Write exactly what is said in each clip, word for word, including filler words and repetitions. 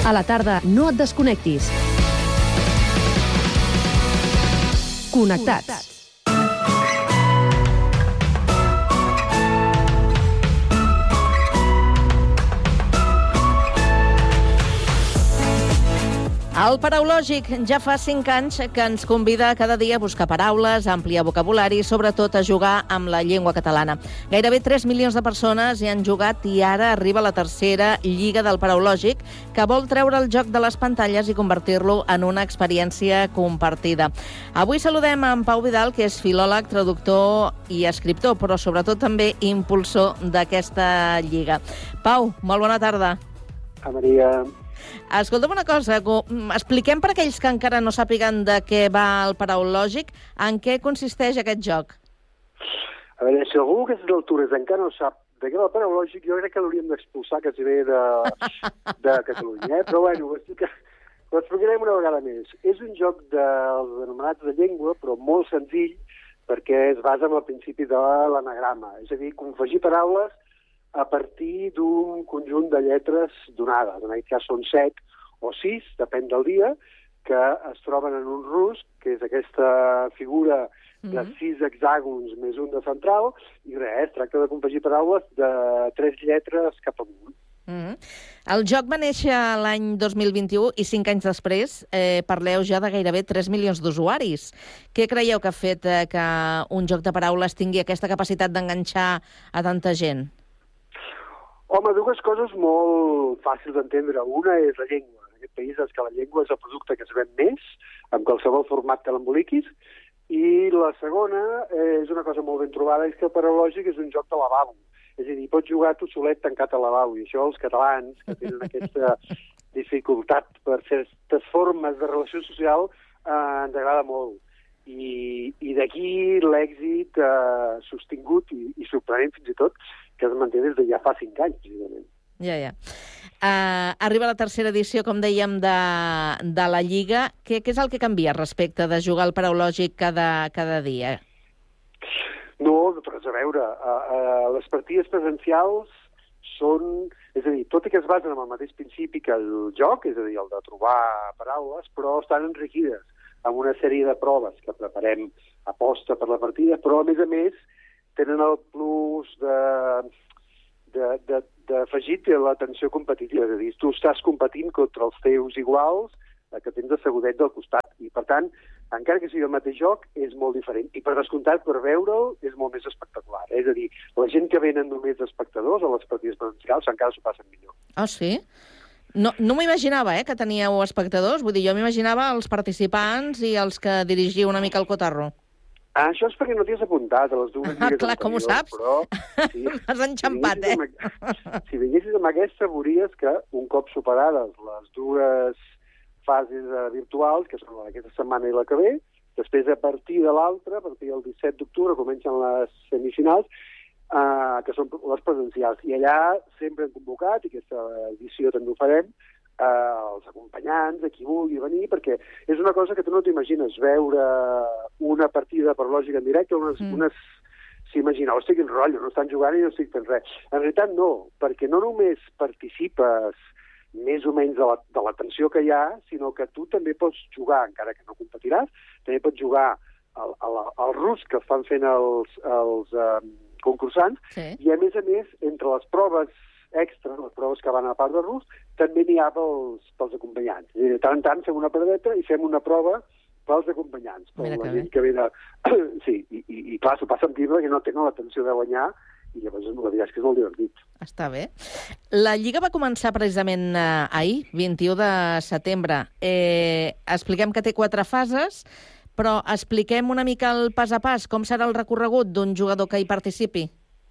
A la tarda, no et desconnectis. Connectats. El Paraulògic ja fa cinc anys que ens convida cada dia a buscar paraules, a ampliar vocabulari i, sobretot, a jugar amb la llengua catalana. Gairebé tres milions de persones hi han jugat i ara arriba la tercera Lliga del Paraulògic, que vol treure el joc de les pantalles i convertir-lo en una experiència compartida. Avui saludem en Pau Vidal, que és filòleg, traductor i escriptor, però sobretot també impulsor d'aquesta Lliga. Pau, molt bona tarda. A Maria... Escolta'm una cosa, expliquem per aquells que encara no sàpiguen de què va el Paraulògic, en què consisteix aquest joc? A veure, si algú que és d'altures encara no sap de què va el Paraulògic, jo crec que l'hauríem d'expulsar quasi bé de, de Catalunya, eh? Però bueno, ho explicarem una vegada més. És un joc dels anomenats de llengua, però molt senzill, perquè es basa en el principi de l'anagrama, és a dir, confegir paraules a partir d'un conjunt de lletres donades. En aquest cas són set o sis, depèn del dia, que es troben en un rusc, que és aquesta figura de sis hexàgons més un de central, i res, es tracta de confegir paraules de tres lletres cap amunt. Mm-hmm. El joc va néixer l'any dos mil vint-i-u i cinc anys després eh, parleu ja de gairebé tres milions d'usuaris. Què creieu que ha fet eh, que un joc de paraules tingui aquesta capacitat d'enganxar a tanta gent? Home, dues coses molt fàcils d'entendre. Una és la llengua. En aquest país és que la llengua és el producte que es ven més, amb qualsevol format que l'emboliquis, i la segona és una cosa molt ben trobada, és que el Paraulògic és un joc de lavabo. És a dir, pots jugar tu solet tancat al lavabo, i això els catalans, que tenen aquesta dificultat per certes formes de relació social, eh, ens agrada molt. I, i d'aquí l'èxit eh, sostingut i, i sorprenent fins i tot, que es manté des de ja fa cinc anys, precisament. Ja, ja. Uh, arriba la tercera edició, com dèiem, de, de la Lliga. Què, què és el que canvia respecte de jugar al Paraulògic cada, cada dia? No, no té res a veure. Uh, uh, les partides presencials són... És a dir, tot i que es basen en el mateix principi que el joc, és a dir, el de trobar paraules, però estan enriquides amb una sèrie de proves que preparem a posta per la partida, però, a més a més, tenen el plus d'afegit de, de, de l'atenció competitiva. És a dir, tu estàs competint contra els teus iguals que tens assegudet del costat. I, per tant, encara que sigui el mateix joc, és molt diferent. I, per descomptat, per veure'l, és molt més espectacular. És a dir, la gent que venen només espectadors a les partides presencials encara s'ho passen millor. Ah, oh, sí? No, no m'ho imaginava, eh, que teníeu espectadors. Vull dir, jo m'imaginava els participants i els que dirigiu una mica el cotarro. Ah, això és perquè no t'hi has apuntat a les dues lligues. Ah, clar, com ho saps? Però, sí, m'has enxampat, si eh? Amb, si vinguessis amb aquesta, veuries que un cop superades les dues fases uh, virtuals, que són aquesta setmana i la que ve, després a partir de l'altra, a partir del disset d'octubre, comencen les semifinals, uh, que són les presencials. I allà sempre hem convocat, i aquesta edició també ho farem, Uh, els acompanyants, a qui vulgui venir, perquè és una cosa que tu no t'imagines, veure una partida per lògica en directe, unes, mm. unes s'imagina, oh, estic en rotllo, no estan jugant i no estic fent res. En realitat no, perquè no només participes més o menys de la, de la tensió que hi ha, sinó que tu també pots jugar, encara que no competiràs, també pots jugar al, al, al rus que fan fent els, els um, concursants, sí. I a més a més, entre les proves extra, les proves que van a part de rus, també n'hi ha pels, pels acompanyants. De tant en tant fem una paradeta i fem una prova pels acompanyants, per la gent que ve de... Sí, i, i, i clar, s'ho passa amb tible que no tenen l'atenció de guanyar i llavors la veritat és que és molt divertit. Està bé. La Lliga va començar precisament eh, ahir, vint-i-u de setembre. Eh, expliquem que té quatre fases, però expliquem una mica el pas a pas. Com serà el recorregut d'un jugador que hi participi?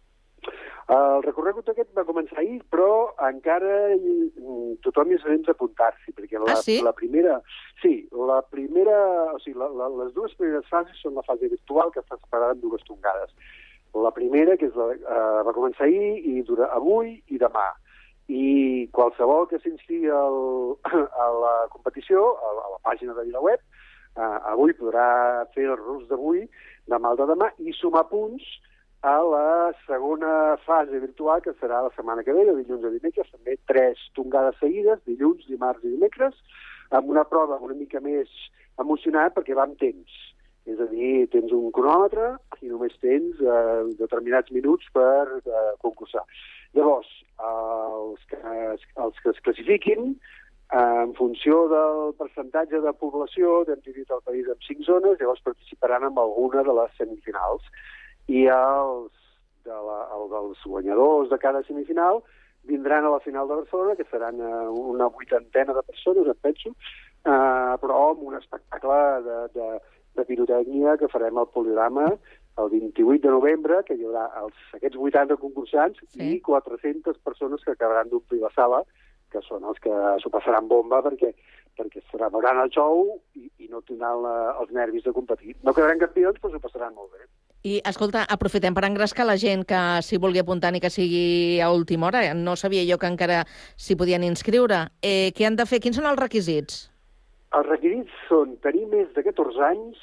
El recorregut aquest va començar ahir, però encara tothom hi sabem d'apuntar-s'hi, perquè la, ah, sí? la primera... Sí, la primera... O sigui, la, la, les dues primeres fases són la fase virtual, que està separada en dues tongades. La primera, que és la, uh, va començar ahir, i dura avui i demà. I qualsevol que s'inscrigui a la competició, a, a la pàgina de VilaWeb, uh, avui podrà fer el rus d'avui, demà el de demà, i sumar punts a la segona fase virtual, que serà la setmana que ve, de dilluns a dimecres, també tres tongades seguides, dilluns, dimarts i dimecres, amb una prova una mica més emocionant perquè va amb temps. És a dir, tens un cronòmetre i només tens eh, determinats minuts per eh, concursar. Llavors, els que, els que es classifiquin, eh, en funció del percentatge de població, hem dividit el país en cinc zones, llavors participaran en alguna de les semifinals. I els, de la, els dels guanyadors de cada semifinal vindran a la final de Barcelona, que seran una vuitantena de persones, em penso, eh, però amb un espectacle de, de, de pirotècnia que farem al Poliorama el vint-i-vuit de novembre, que hi haurà els, aquests vuitanta concursants sí. i quatre-centes persones que acabaran d'omplir la sala, que són els que s'ho passaran bomba perquè, perquè se veuran el show i, i no tindran la, els nervis de competir. No quedaran campions, però s'ho passaran molt bé. I, escolta, aprofitem per engrescar la gent que s'hi vulgui apuntar ni que sigui a última hora. No sabia jo que encara s'hi podien inscriure. Eh, què han de fer? Quins són els requisits? Els requisits són tenir més de catorze anys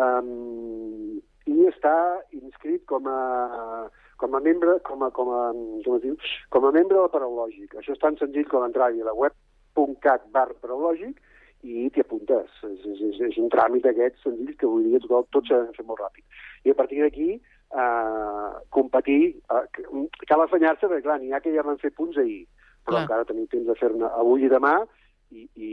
um, i estar inscrit com a, com a membre com a, com a, com es diu? Com a membre del Paraulògic. Això és tan senzill com entrar-hi a la web punt cat barra paraulògic i t'hi apuntes. És, és, és un tràmit aquest senzill que vull dir tot, tot s'ha de fer molt ràpid. I a partir d'aquí eh, competir, eh, cal afanyar-se, perquè clar, n'hi ha que ja van fer punts ahir, però clar. Encara tenim temps de fer-ne avui i demà, i, i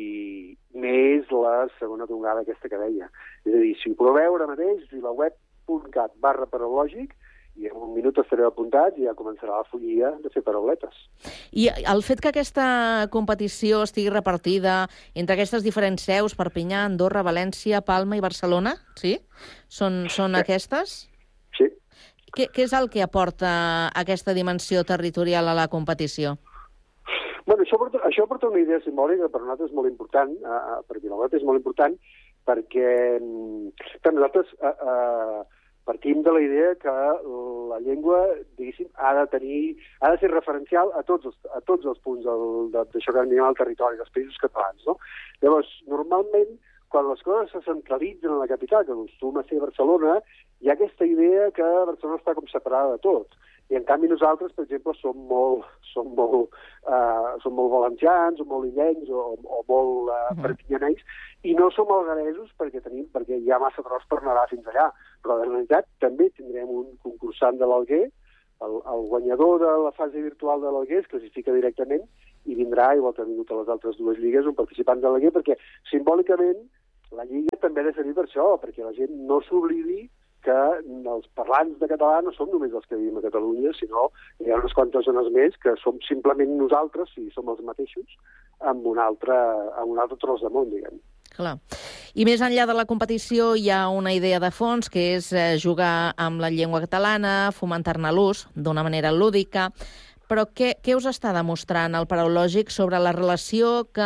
més la segona tongada aquesta que deia. És a dir, si ho proveu ara mateix, i la web punt cat barra paraulògic, i en un minut estareu apuntats i ja començarà la follia de fer parauletes. I el fet que aquesta competició estigui repartida entre aquestes diferents seus, Perpinyà, Andorra, València, Palma i Barcelona, sí? Són, són sí. aquestes? Sí. Què, què és el que aporta aquesta dimensió territorial a la competició? Bueno, això porta, això porta una idea simbòlica que per nosaltres és molt important, eh, perquè la web és molt important, perquè per nosaltres... Eh, eh, partim de la idea que la llengua, diguéssim, ha de tenir, ha de ser referencial a tots els, a tots els punts del, d'això que en diem el territori dels països catalans, no? Llavors, normalment, quan les coses se centralitzen en la capital, que acostuma a ser Barcelona, hi ha aquesta idea que Barcelona està com separada de tot. I en canvi nosaltres, per exemple, som molt, som molt, uh, som molt valencians, o molt illencs, o, o molt uh, perpinyanencs, i no som algaresos perquè tenim, perquè hi ha massa tros per nedar fins allà. Però, en realitat, també tindrem un concursant de l'Alguer, el, el guanyador de la fase virtual de l'Alguer es classifica directament i vindrà, igual que ha vingut a les altres dues lligues, un participant de l'Alguer, perquè simbòlicament la lliga també ha de servir per això, perquè la gent no s'oblidi que els parlants de català no som només els que vivim a Catalunya, sinó hi ha unes quantes zones més que som simplement nosaltres, si som els mateixos, amb un altre, amb un altre tros de món, diguem. Clar. I més enllà de la competició hi ha una idea de fons, que és jugar amb la llengua catalana, fomentar-ne l'ús d'una manera lúdica. Però què, què us està demostrant el Paraulògic sobre la relació que,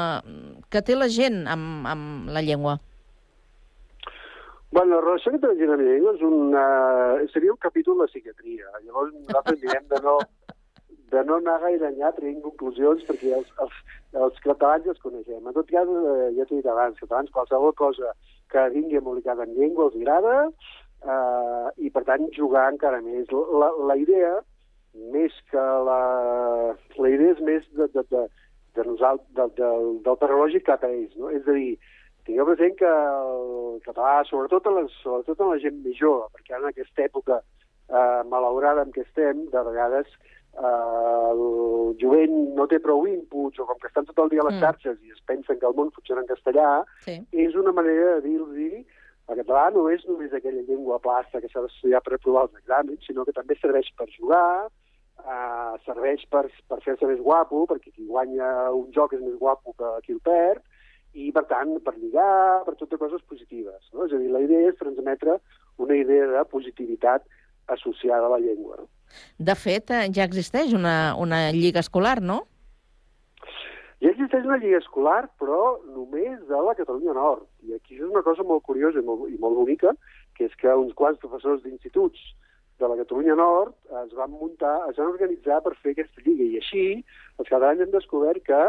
que té la gent amb, amb la llengua? Bueno, la relació que té la gent amb la llengua és una... seria un capítol de psiquiatria. Llavors nosaltres direm de no, de no anar gaire enllà traient conclusions, perquè els, els, els catalans els coneixem. En tot cas, ja t'he dit abans, catalans, qualsevol cosa que vingui embolicat en llengua els agrada, eh, i per tant jugar encara més. La, la idea, més que la... La idea és més de, de, de, de nosaltres, de, de, del Paraulògic cap a ells, no? És a dir, tingueu present que el català, sobretot a, les, sobretot a la gent més jove, perquè ara en aquesta època eh, malaurada en què estem, de vegades eh, el jovent no té prou inputs, o com que estan tot el dia a les xarxes mm. i es pensen que el món funciona en castellà, sí. És una manera de dir-los el català no és només aquella llengua plasta que s'ha d'estudiar per aprovar els exàmens, sinó que també serveix per jugar, eh, serveix per, per fer-se més guapo, perquè qui guanya un joc és més guapo que qui el perd, i, per tant, per lligar, per totes coses positives. No? És a dir, la idea és transmetre una idea de positivitat associada a la llengua. No? De fet, ja existeix una, una lliga escolar, no? Ja existeix una lliga escolar, però només de la Catalunya Nord. I aquí és una cosa molt curiosa i molt, i molt bonica, que és que uns quants professors d'instituts de la Catalunya Nord es van muntar, es van organitzar per fer aquesta lliga. I així, els catalans hem descobert que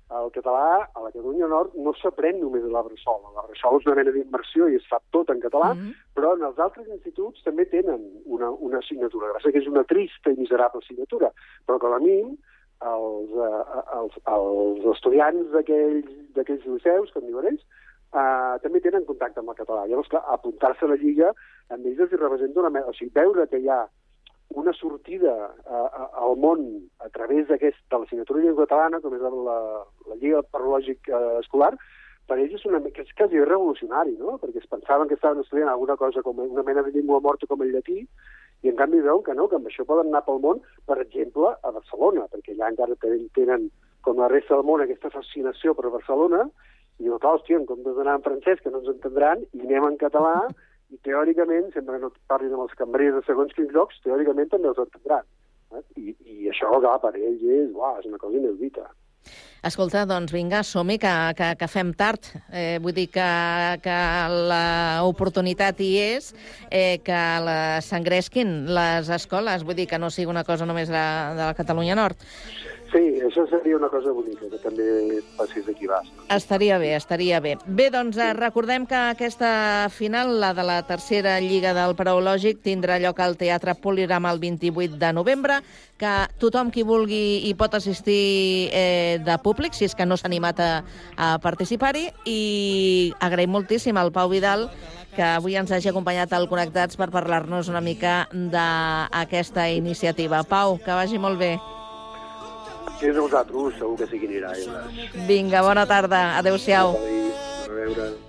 el català a la Catalunya Nord no s'aprèn només a la Bressola. La Bressola és una mena d'immersió i es fa tot en català, mm -hmm. però en els altres instituts també tenen una, una assignatura. Gràcies que és una trista i miserable assignatura, però com a mínim els, uh, els, els estudiants d'aquells liceus, com diuen ells, uh, també tenen contacte amb el català. Llavors, clar, apuntar-se a la Lliga amb ells els representa una mena... O sigui, veure que hi ha una sortida uh, al món a través d'aquest de l'assignatura de llengua catalana, com és la, la, la Lliga Paralògic uh, Escolar, per ells és, una, que és quasi revolucionari, no? Perquè es pensaven que estaven estudiant alguna cosa com una mena de llengua morta com el llatí, i en canvi veuen que no, que amb això poden anar pel món, per exemple, a Barcelona, perquè allà encara tenen, com la resta del món, aquesta fascinació per Barcelona, i diuen, clar, hòstia, en comptes d'anar en francès, que no ens entendran, i anem en català, i teòricament, sempre que no parlin amb els cambrers de segons quins llocs, teòricament també els entendran. Eh? I, I això, clar, per ells és, uah, és una cosa inaudita. Escolta, doncs vinga, som-hi, que, que, que fem tard. Eh, vull dir que, que l'oportunitat hi és, eh, que s'engresquin les escoles, vull dir que no sigui una cosa només de, de la Catalunya Nord. Sí, això seria una cosa bonica, que també passés aquí baix. Estaria bé, estaria bé. Bé, doncs sí. Recordem que aquesta final, la de la tercera Lliga del Paraulògic, tindrà lloc al Teatre Polirama el vint-i-vuit de novembre, que tothom qui vulgui hi pot assistir eh, de públic, si és que no s'ha animat a, a participar-hi, i agraïm moltíssim al Pau Vidal que avui ens hagi acompanyat al Connectats per parlar-nos una mica d'aquesta iniciativa. Pau, que vagi molt bé. És a vosaltres, segur que sí que anirà. Vinga, bona tarda. Adéu-siau. A veure...